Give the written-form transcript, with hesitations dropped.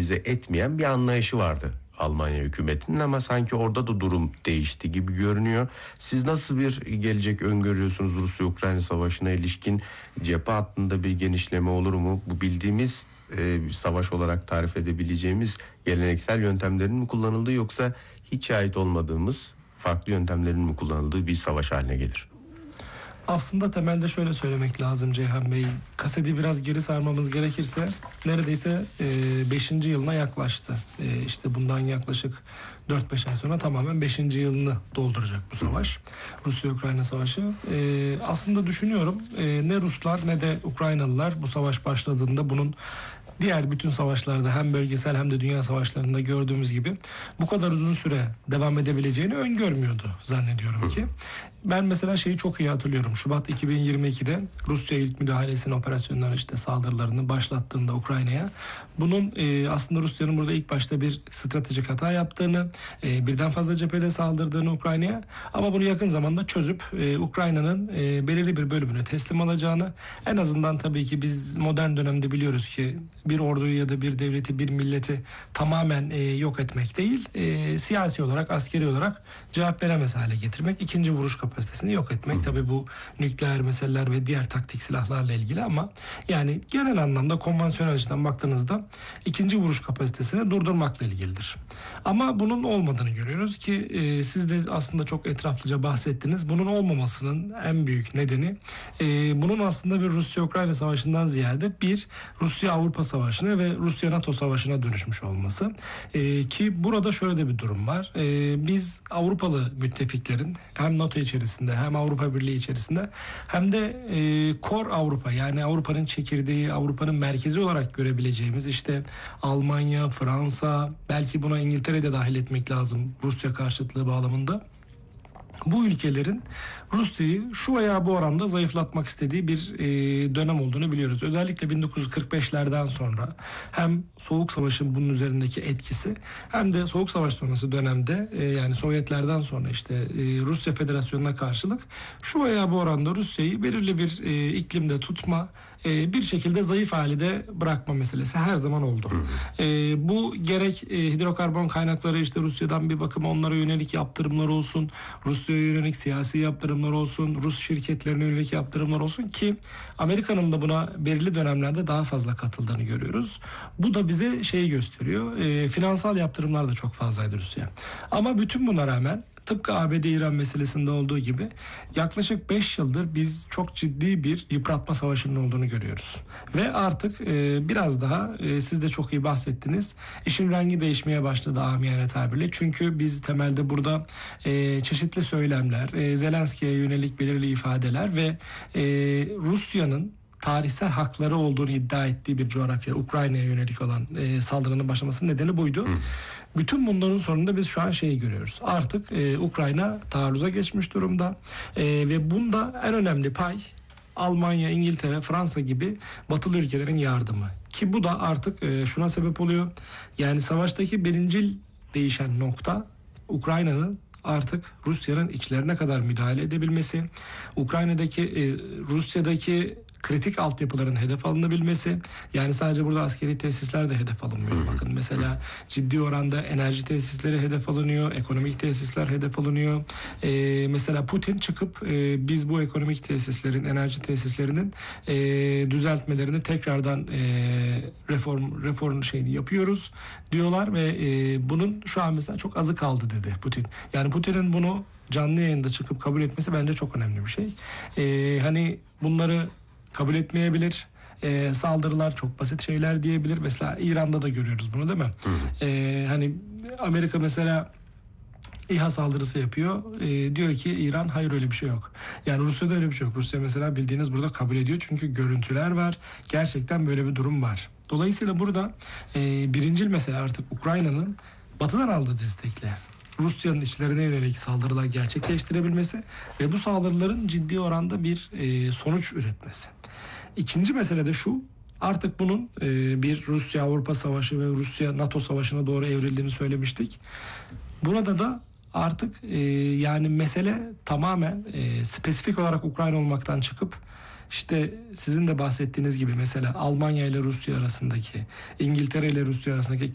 idealize etmeyen bir anlayışı vardı Almanya hükümetinin, ama sanki orada da durum değişti gibi görünüyor. Siz nasıl bir gelecek öngörüyorsunuz Rusya-Ukrayna savaşına ilişkin? Cephe hattında bir genişleme olur mu? Bu bildiğimiz savaş olarak tarif edebileceğimiz geleneksel yöntemlerin mi kullanıldığı, yoksa hiç ait olmadığımız farklı yöntemlerin mi kullanıldığı bir savaş haline gelir? Aslında temelde şöyle söylemek lazım Ceyhan Bey. Kaseti biraz geri sarmamız gerekirse neredeyse 5. yılına yaklaştı. İşte bundan yaklaşık 4-5 ay sonra tamamen 5. yılını dolduracak bu savaş. Rusya-Ukrayna savaşı. Aslında düşünüyorum ne Ruslar ne de Ukraynalılar bu savaş başladığında bunun diğer bütün savaşlarda hem bölgesel hem de dünya savaşlarında gördüğümüz gibi bu kadar uzun süre devam edebileceğini öngörmüyordu zannediyorum ki. Ben mesela şeyi çok iyi hatırlıyorum. Şubat 2022'de Rusya ilk müdahalesini, operasyonları, işte saldırılarını başlattığında Ukrayna'ya, bunun aslında Rusya'nın burada ilk başta bir stratejik hata yaptığını, birden fazla cephede saldırdığını Ukrayna'ya, ama bunu yakın zamanda çözüp Ukrayna'nın belirli bir bölümünü teslim alacağını, en azından tabii ki biz modern dönemde biliyoruz ki bir orduyu ya da bir devleti, bir milleti tamamen yok etmek değil, siyasi olarak, askeri olarak cevap veremez hale getirmek, ikinci vuruş kapasitesini yok etmek. Tabii bu nükleer meseleler ve diğer taktik silahlarla ilgili, ama yani genel anlamda konvansiyonel açıdan baktığınızda ikinci vuruş kapasitesini durdurmakla ilgilidir. Ama bunun olmadığını görüyoruz ki siz de aslında çok etraflıca bahsettiniz. Bunun olmamasının en büyük nedeni bunun aslında bir Rusya-Ukrayna savaşından ziyade bir Rusya-Avrupa savaşına ve Rusya-NATO savaşına dönüşmüş olması. Ki burada şöyle de bir durum var. Biz Avrupalı müttefiklerin hem NATO içerisinde hem Avrupa Birliği içerisinde hem de Core Avrupa, yani Avrupa'nın çekirdeği, Avrupa'nın merkezi olarak görebileceğimiz işte Almanya, Fransa, belki buna İngiltere'yi de dahil etmek lazım Rusya karşıtlığı bağlamında. Bu ülkelerin Rusya'yı şu veya bu oranda zayıflatmak istediği bir dönem olduğunu biliyoruz. Özellikle 1945'lerden sonra hem Soğuk Savaş'ın bunun üzerindeki etkisi hem de Soğuk Savaş sonrası dönemde yani Sovyetlerden sonra işte Rusya Federasyonu'na karşılık şu veya bu oranda Rusya'yı belirli bir iklimde tutma, bir şekilde zayıf halde bırakma meselesi her zaman oldu. Bu gerek hidrokarbon kaynakları, işte Rusya'dan bir bakıma onlara yönelik yaptırımlar olsun, Rusya'ya yönelik siyasi yaptırımlar olsun, Rus şirketlerine yönelik yaptırımlar olsun ki Amerika'nın da buna belirli dönemlerde daha fazla katıldığını görüyoruz. Bu da bize şeyi gösteriyor. Finansal yaptırımlar da çok fazlaydı Rusya. Ama bütün buna rağmen tıpkı ABD-İran meselesinde olduğu gibi yaklaşık 5 yıldır biz çok ciddi bir yıpratma savaşının olduğunu görüyoruz. Ve artık biraz daha siz de çok iyi bahsettiniz. İşin rengi değişmeye başladı amiyane tabirle. Çünkü biz temelde burada çeşitli söylemler, Zelenski'ye yönelik belirli ifadeler ve Rusya'nın tarihsel hakları olduğunu iddia ettiği bir coğrafya, Ukrayna'ya yönelik olan saldırının başlamasının nedeni buydu. Bütün bunların sonunda biz şu an şeyi görüyoruz. Artık Ukrayna taarruza geçmiş durumda ve bunda en önemli pay Almanya, İngiltere, Fransa gibi batılı ülkelerin yardımı. Ki bu da artık şuna sebep oluyor. Yani savaştaki birincil değişen nokta Ukrayna'nın artık Rusya'nın içlerine kadar müdahale edebilmesi, Ukrayna'daki, Rusya'daki kritik altyapıların hedef alınabilmesi. Yani sadece burada askeri tesisler de hedef alınmıyor. Bakın mesela ciddi oranda enerji tesisleri hedef alınıyor, ekonomik tesisler hedef alınıyor. Mesela Putin çıkıp biz bu ekonomik tesislerin, enerji tesislerinin düzeltmelerini tekrardan reform şeyini yapıyoruz diyorlar ve bunun şu an mesela çok azı kaldı dedi Putin. Yani Putin'in bunu canlı yayında çıkıp kabul etmesi bence çok önemli bir şey. Hani bunları kabul etmeyebilir. Saldırılar çok basit şeyler diyebilir. Mesela İran'da da görüyoruz bunu, değil mi? Hani Amerika mesela İHA saldırısı yapıyor. Diyor ki İran hayır öyle bir şey yok. Yani Rusya'da öyle bir şey yok. Rusya mesela bildiğiniz burada kabul ediyor. Çünkü görüntüler var. Gerçekten böyle bir durum var. Dolayısıyla burada birincil mesele artık Ukrayna'nın batıdan aldığı destekle Rusya'nın içlerine yönelik saldırılar gerçekleştirebilmesi ve bu saldırıların ciddi oranda bir sonuç üretmesi. İkinci mesele de şu, artık bunun bir Rusya-Avrupa savaşı ve Rusya-NATO savaşına doğru evrildiğini söylemiştik. Burada da artık yani mesele tamamen spesifik olarak Ukrayna olmaktan çıkıp işte sizin de bahsettiğiniz gibi mesela Almanya ile Rusya arasındaki, İngiltere ile Rusya arasındaki